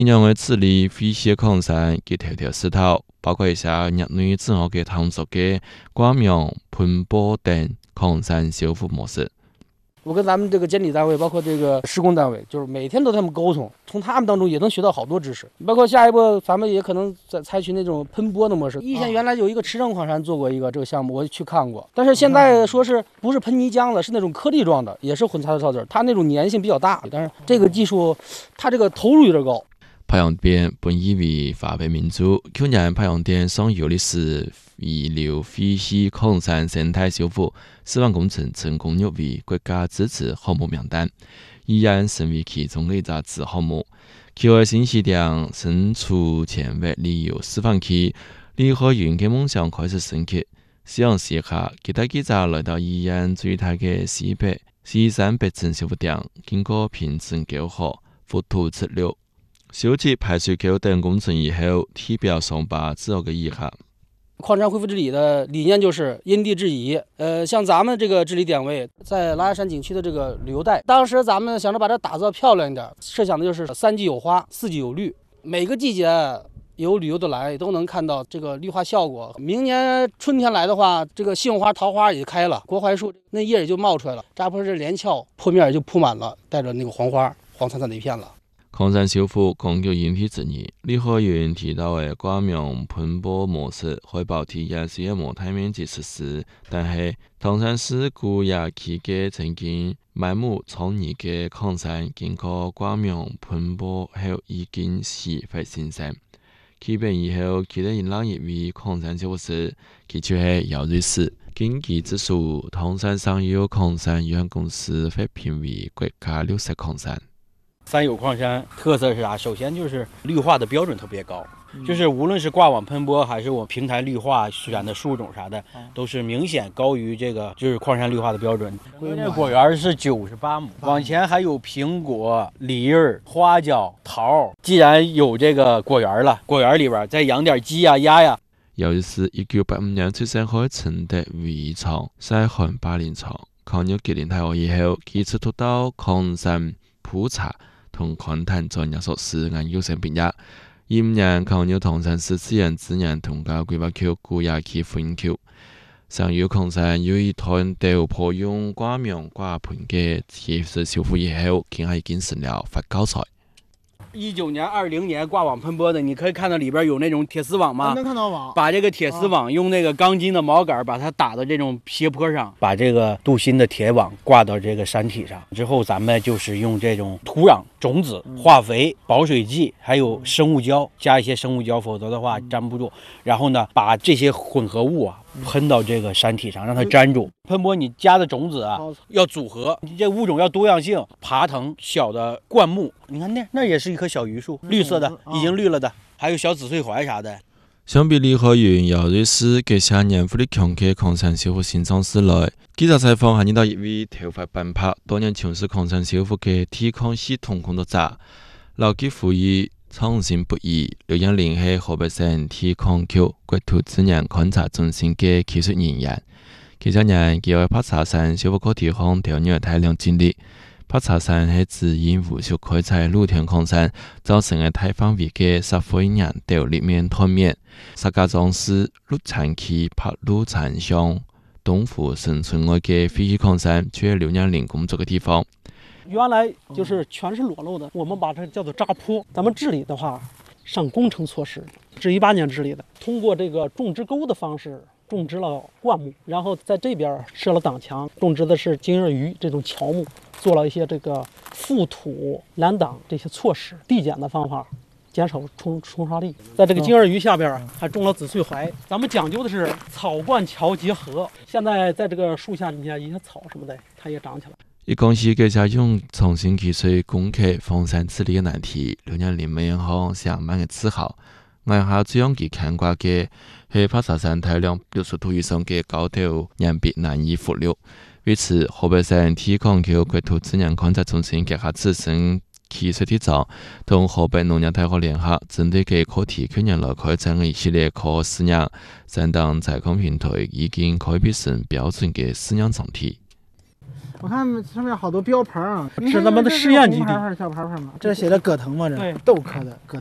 因为治理废弃矿山及条条石头，包括一下日内正好嘅探索嘅光明、喷波等矿山修复模式。 我跟咱们这个监理单位，包括这个施工单位，就是每天都他们沟通，从他们当中也能学到好多知识。包括下一步，咱们也可能采取那种喷波的模式。以前原来有一个池城矿山做过一个这个项目，我去看过。但是现在说是不是喷泥浆了，是那种颗粒状的，也是混杂的草籽，它那种粘性比较大。但是这个技术，它这个投入有点高。 太阳边本以为华北民族，去年太阳点上游的是遗留废弃矿山生态修复示范工程成功入围国家支持项目名单，依然成为其中的一个子项目。其后星期两身处前卫旅游示范区，郦河园的梦想开始升级。夕阳时刻，其他记者来到宜安最大的西山北镇修复点，经过平整沟壑、覆土植流、修葺排水沟等工程以后，体表上把之后的遗憾。 矿山恢复治理的理念就是因地制宜。像咱们这个治理点位在狼牙山景区的这个旅游带，当时咱们想着把它打造漂亮一点，设想的就是3季有花，4季有绿，每个季节有旅游的来都能看到这个绿化效果。明年春天来的话，这个杏花、桃花也开了，国槐树那叶也就冒出来了，扎坡这连翘坡面也就铺满了，带着那个黄花，黄灿灿的一片了。 矿山修复讲究因地制宜，郦河园提到的光明喷波模式，海报体验虽然无大面积实施，但是唐山市古冶区嘅曾经满目疮痍嘅矿山，经过光明喷波后已经死灰新生。起病以后，其他引浪入围矿山修复师，其就是姚瑞士。经济指数，唐山上游矿山有限公司被评为国家绿色矿山。 三有矿山特色是啥？首先就是绿化的标准特别高，就是无论是挂网喷波还是我平台绿化选的树种啥的，都是明显高于这个就是矿山绿化的标准。这个果园是98亩，往前还有苹果、梨儿、花椒、桃。既然有这个果园了，果园里边再养点鸡呀、鸭呀。 由于是1985年出生喺承德围厂西汉巴林厂，抗日吉林大学以後，其出讀到礦山普查同勘探專業碩士研究生畢業。25年抗日唐山市自然資源同家規劃區古冶區副研究。上游礦山有一團豆破用掛苗掛盆嘅技術修復以後，現在已經成了發高賽。 19年、20年挂网喷波的，你可以看到里边有那种铁丝网吗？ 能看到网。 把这个铁丝网用那个钢筋的锚杆把它打到这种斜坡上，把这个镀锌的铁网挂到这个山体上之后，咱们就是用这种土壤、种子、化肥、保水剂，还有生物胶，加一些生物胶，否则的话粘不住。然后呢，把这些混合物喷到这个山体上，让它粘住。喷波你加的种子要组合，你这物种要多样性。爬藤、小的灌木，你看那也是一棵小榆树，绿色的，已经绿了的，还有小紫穗槐啥的。 相比郦河園、姚瑞士嘅下年富力強嘅礦山修復新創事來，記者採訪係到一位頭髮斑白、多年從事礦山修復嘅鐵礦系統工作者，勞基呼籲創新不易。劉陽林係河北省鐵礦局國土資源勘察中心嘅技術人員。佢今年佢喺帕查山修復個地方投入大量精力。帕查山係自因無數開採露天礦山造成嘅大範圍嘅石灰岩島立面斷面。石家莊市鹿產區柏路產鄉東湖生存外嘅廢棄礦山，卻係劉陽林工作嘅地方。 原來就是全是裸露的，我們把這叫做扎坡。咱們治理的話，上工程措施，是18年治理的，通過這個種植溝的方式種植了灌木，然後在這邊設了擋牆，種植的是金鱷魚這種喬木，做了一些這個覆土攔擋這些措施，遞減的方法，減少沖刷力。在這個金鱷魚下邊還種了紫穗槐，咱們講究的是草灌橋結合。現在在這個樹下底下一些草什麼的，它也長起來。 一講起嘅家用重新技術攻克荒山治理嘅難題，劉陽林每行上萬嘅自豪。眼下最讓佢看掛嘅係帕查山大量60土以上嘅高度岩壁難以復綠。為此，河北省鐵礦局國土資源勘察中心結合自身技術鐵站同河北農業大學聯合，針對嘅課題去年來開展嘅一系列科學試驗，山當採礦平台已經開闢成標準嘅試驗場地。 我看上面好多标牌啊， 是咱们的试验基地。 红牌还是小牌牌嘛？这写的葛藤嘛，这对豆科的葛藤。